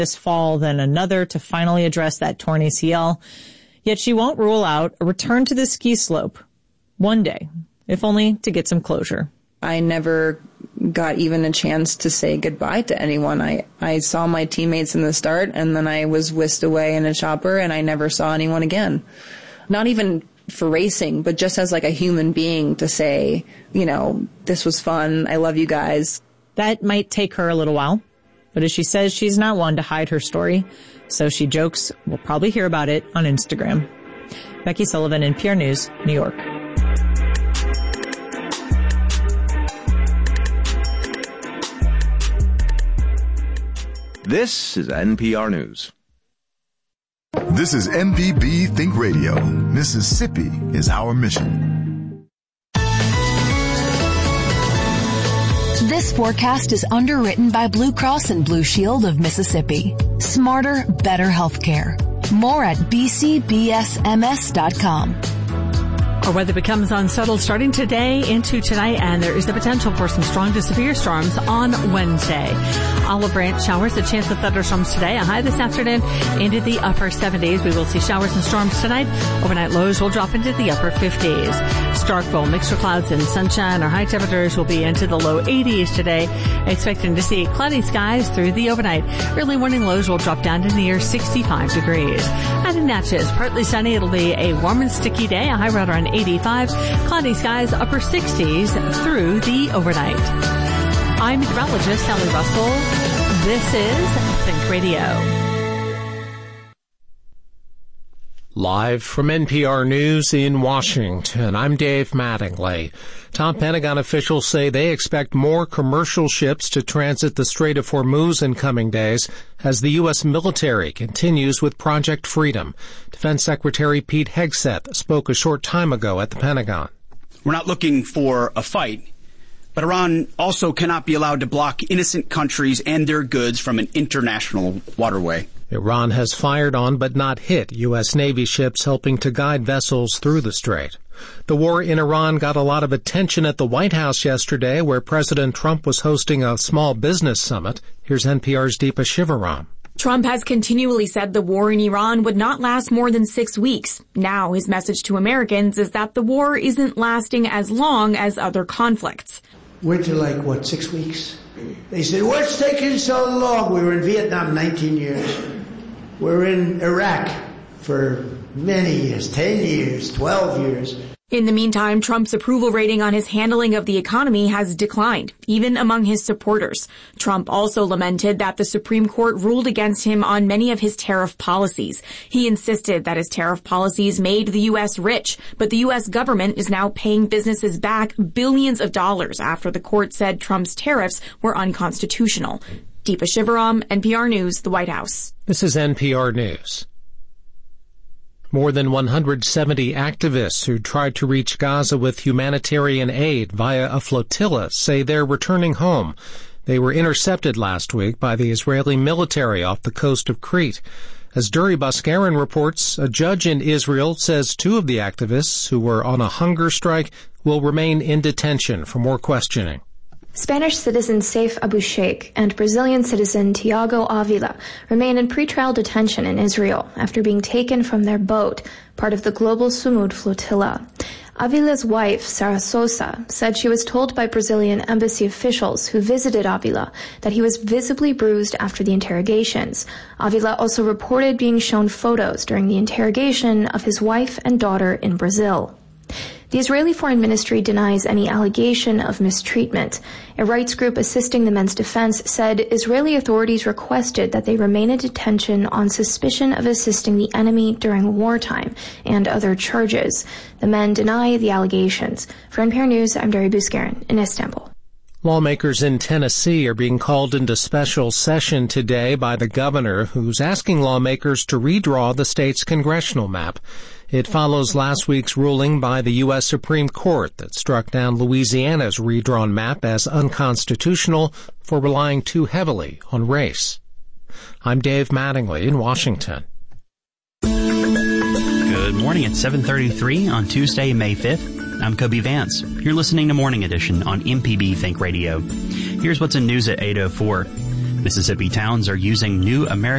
this fall, then another to finally address that torn ACL. Yet she won't rule out a return to the ski slope one day, if only to get some closure. I never got even a chance to say goodbye to anyone. I saw my teammates in the start, and then I was whisked away in a chopper, and I never saw anyone again. Not even for racing, but just as like a human being to say, you know, this was fun. I love you guys. That might take her a little while, but as she says, she's not one to hide her story. So she jokes we'll probably hear about it on Instagram. Becky Sullivan, NPR News, New York. This is NPR News. This is MPB Think Radio. Mississippi is our mission. This forecast is underwritten by Blue Cross and Blue Shield of Mississippi. Smarter, better healthcare. More at bcbsms.com. Our weather becomes unsettled starting today into tonight, and there is the potential for some strong to severe storms on Wednesday. Olive Branch showers, a chance of thunderstorms today, a high this afternoon into the upper 70s. We will see showers and storms tonight. Overnight lows will drop into the upper 50s. Starkville, mixed with clouds and sunshine. Our high temperatures will be into the low 80s today. Expecting to see cloudy skies through the overnight. Early morning lows will drop down to near 65 degrees. And in Natchez, partly sunny. It'll be a warm and sticky day, a high right around 85. Cloudy skies, upper 60s through the overnight. I'm meteorologist Sally Russell. This is Think Radio. Live from NPR News in Washington, I'm Dave Mattingly. Top Pentagon officials say they expect more commercial ships to transit the Strait of Hormuz in coming days as the U.S. military continues with Project Freedom. Defense Secretary Pete Hegseth spoke a short time ago at the Pentagon. We're not looking for a fight, but Iran also cannot be allowed to block innocent countries and their goods from an international waterway. Iran has fired on but not hit U.S. Navy ships helping to guide vessels through the strait. The war in Iran got a lot of attention at the White House yesterday, where President Trump was hosting a small business summit. Here's NPR's Deepa Shivaram. Trump has continually said the war in Iran would not last more than 6 weeks. Now his message to Americans is that the war isn't lasting as long as other conflicts. Went to 6 weeks? They said, what's taking so long? We were in Vietnam 19 years. We're in Iraq for many years, 10 years, 12 years. In the meantime, Trump's approval rating on his handling of the economy has declined, even among his supporters. Trump also lamented that the Supreme Court ruled against him on many of his tariff policies. He insisted that his tariff policies made the U.S. rich, but the U.S. government is now paying businesses back billions of dollars after the court said Trump's tariffs were unconstitutional. Deepa Shivaram, NPR News, the White House. This is NPR News. More than 170 activists who tried to reach Gaza with humanitarian aid via a flotilla say they're returning home. They were intercepted last week by the Israeli military off the coast of Crete. As Duri Baskarin reports, a judge in Israel says 2 of the activists who were on a hunger strike will remain in detention for more questioning. Spanish citizen Saif Abu Sheikh and Brazilian citizen Tiago Avila remain in pretrial detention in Israel after being taken from their boat, part of the Global Sumud flotilla. Avila's wife, Sara Sosa, said she was told by Brazilian embassy officials who visited Avila that he was visibly bruised after the interrogations. Avila also reported being shown photos during the interrogation of his wife and daughter in Brazil. The Israeli Foreign Ministry denies any allegation of mistreatment. A rights group assisting the men's defense said Israeli authorities requested that they remain in detention on suspicion of assisting the enemy during wartime and other charges. The men deny the allegations. For NPR News, I'm Duri Baskarin in Istanbul. Lawmakers in Tennessee are being called into special session today by the governor, who's asking lawmakers to redraw the state's congressional map. It follows last week's ruling by the U.S. Supreme Court that struck down Louisiana's redrawn map as unconstitutional for relying too heavily on race. I'm Dave Mattingly in Washington. Good morning. It's 7:33 on Tuesday, May 5th. I'm Kobe Vance. You're listening to Morning Edition on MPB Think Radio. Here's what's in news at 8:04. Mississippi towns are using new American